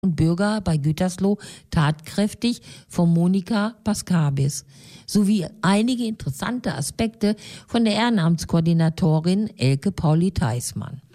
und Bürger bei Gütersloh tatkräftig von Monika Paskabis sowie einige interessante Aspekte von der Ehrenamtskoordinatorin Elke Pauli-Theismann.